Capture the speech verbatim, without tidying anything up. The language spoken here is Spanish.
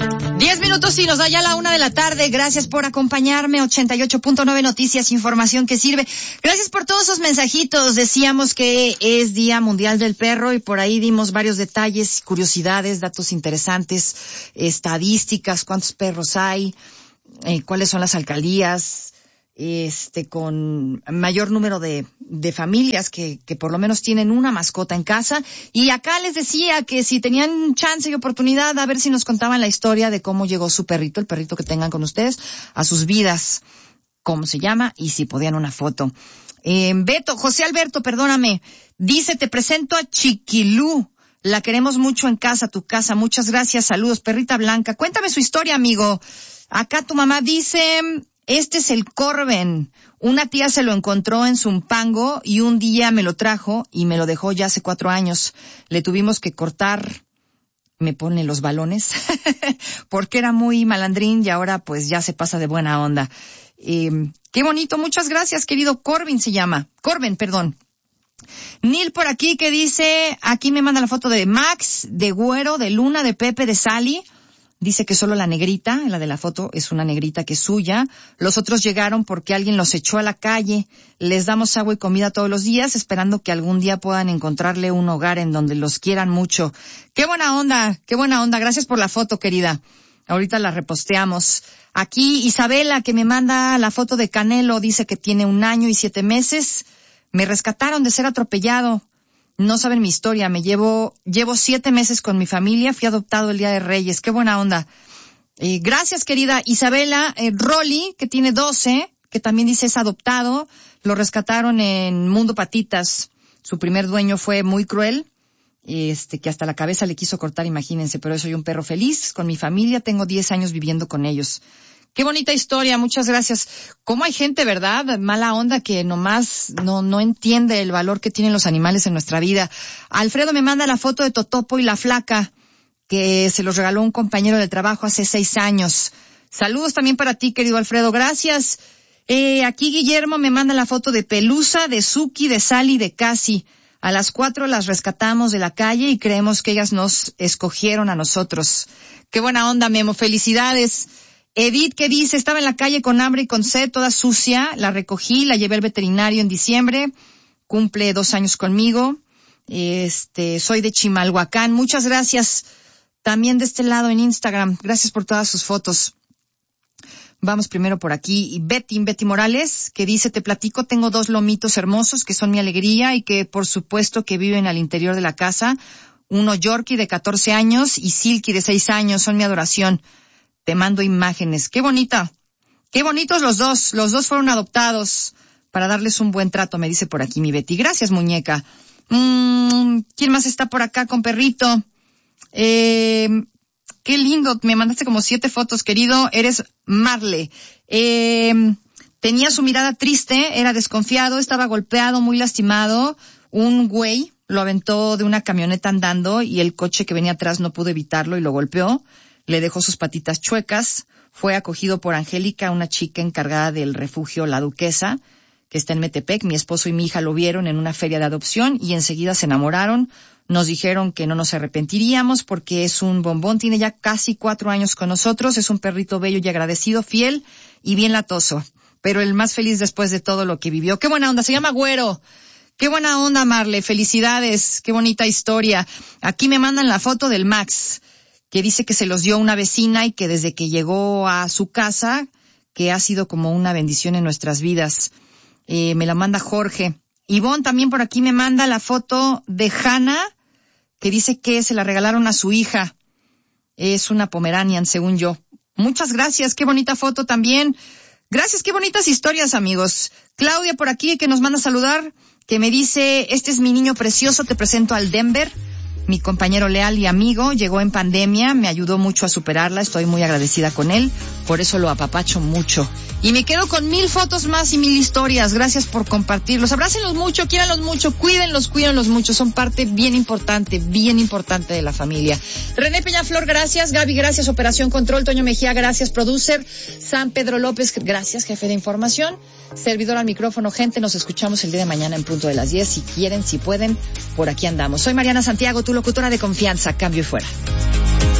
Diez minutos y nos da ya la una de la tarde. Gracias por acompañarme. ochenta y ocho punto nueve Noticias, información que sirve. Gracias por todos esos mensajitos. Decíamos que es Día Mundial del Perro y por ahí dimos varios detalles, curiosidades, datos interesantes, estadísticas, cuántos perros hay, eh, cuáles son las alcaldías, este, con mayor número de, de familias que, que por lo menos tienen una mascota en casa. Y acá les decía que si tenían chance y oportunidad, a ver si nos contaban la historia de cómo llegó su perrito, el perrito que tengan con ustedes, a sus vidas, cómo se llama y si podían una foto. Eh, Beto, José Alberto, perdóname, dice, te presento a Chiquilú. La queremos mucho en casa, tu casa. Muchas gracias, saludos, perrita blanca. Cuéntame su historia, amigo. Acá tu mamá dice, este es el Corben. Una tía se lo encontró en Zumpango y un día me lo trajo y me lo dejó ya hace cuatro años. Le tuvimos que cortar, me pone los balones, porque era muy malandrín y ahora pues ya se pasa de buena onda. Eh, qué bonito, muchas gracias, querido Corbin se llama. Corben, perdón. Neil por aquí que dice, aquí me manda la foto de Max, de Güero, de Luna, de Pepe, de Sally. Dice que solo la negrita, la de la foto, es una negrita que es suya. Los otros llegaron porque alguien los echó a la calle. Les damos agua y comida todos los días, esperando que algún día puedan encontrarle un hogar en donde los quieran mucho. ¡Qué buena onda! ¡Qué buena onda! Gracias por la foto, querida. Ahorita la reposteamos. Aquí Isabela, que me manda la foto de Canelo, dice que tiene un año y siete meses. Me rescataron de ser atropellado. No saben mi historia, me llevo, llevo siete meses con mi familia, fui adoptado el Día de Reyes, qué buena onda. Eh, gracias, querida Isabela. eh, Rolly, que tiene doce, que también dice es adoptado, lo rescataron en Mundo Patitas, su primer dueño fue muy cruel, este, que hasta la cabeza le quiso cortar, imagínense, pero soy un perro feliz, con mi familia, tengo diez años viviendo con ellos. Qué bonita historia, muchas gracias. Cómo hay gente, ¿verdad? Mala onda que nomás no no entiende el valor que tienen los animales en nuestra vida. Alfredo me manda la foto de Totopo y la Flaca, que se los regaló un compañero de trabajo hace seis años. Saludos también para ti, querido Alfredo, gracias. Eh, aquí Guillermo me manda la foto de Pelusa, de Suki, de Sally, de Casi. A las cuatro las rescatamos de la calle y creemos que ellas nos escogieron a nosotros. Qué buena onda, Memo, felicidades. Edith, que dice, estaba en la calle con hambre y con sed, toda sucia, la recogí, la llevé al veterinario en diciembre, cumple dos años conmigo, este, soy de Chimalhuacán, muchas gracias, también de este lado en Instagram, gracias por todas sus fotos. Vamos primero por aquí, y Betty, Betty Morales, que dice, te platico, tengo dos lomitos hermosos que son mi alegría y que por supuesto que viven al interior de la casa, uno Yorkie de catorce años y Silky de seis años, son mi adoración. Te mando imágenes. Qué bonita. Qué bonitos los dos. Los dos fueron adoptados para darles un buen trato, me dice por aquí mi Betty. Gracias, muñeca. Mm, ¿Quién más está por acá con perrito? Eh, qué lindo. Me mandaste como siete fotos, querido. Eres Marle. Eh, tenía su mirada triste, era desconfiado, estaba golpeado, muy lastimado. Un güey lo aventó de una camioneta andando y el coche que venía atrás no pudo evitarlo y lo golpeó. Le dejó sus patitas chuecas, fue acogido por Angélica, una chica encargada del refugio La Duquesa, que está en Metepec. Mi esposo y mi hija lo vieron en una feria de adopción y enseguida se enamoraron. Nos dijeron que no nos arrepentiríamos porque es un bombón, tiene ya casi cuatro años con nosotros, es un perrito bello y agradecido, fiel y bien latoso, pero el más feliz después de todo lo que vivió. ¡Qué buena onda! Se llama Güero. ¡Qué buena onda, Marle! Felicidades, qué bonita historia. Aquí me mandan la foto del Max, que dice que se los dio una vecina y que desde que llegó a su casa, que ha sido como una bendición en nuestras vidas. Eh, me la manda Jorge. Ivonne también por aquí me manda la foto de Hanna, que dice que se la regalaron a su hija. Es una Pomeranian, según yo. Muchas gracias, qué bonita foto también. Gracias, qué bonitas historias, amigos. Claudia por aquí, que nos manda a saludar, que me dice, este es mi niño precioso, te presento al Denver. Mi compañero leal y amigo, llegó en pandemia, me ayudó mucho a superarla, estoy muy agradecida con él, por eso lo apapacho mucho. Y me quedo con mil fotos más y mil historias, gracias por compartirlos. Abrácenlos mucho, quiéranlos mucho, cuídenlos, cuídenlos mucho, son parte bien importante, bien importante de la familia. René Peñaflor, gracias. Gaby, gracias. Operación Control. Toño Mejía, gracias. Producer. San Pedro López, gracias, jefe de información. Servidor al micrófono, gente, nos escuchamos el día de mañana en punto de las diez, si quieren, si pueden, por aquí andamos. Soy Mariana Santiago, tu locutora de confianza, cambio y fuera.